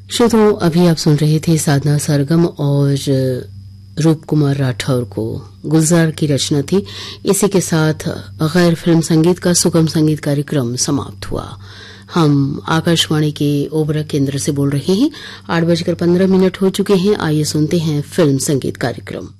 श्रोताओं, अभी आप सुन रहे थे साधना सरगम और रूप कुमार राठौर को। गुलजार की रचना थी। इसी के साथ गैर फिल्म संगीत का सुगम संगीत कार्यक्रम समाप्त हुआ। हम आकाशवाणी के ओबरा केंद्र से बोल रहे हैं। 8:15 हो चुके हैं। आइए सुनते हैं फिल्म संगीत कार्यक्रम।